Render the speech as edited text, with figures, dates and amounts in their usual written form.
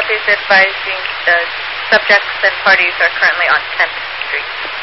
Staff is advising the subjects and parties are currently on 10th Street.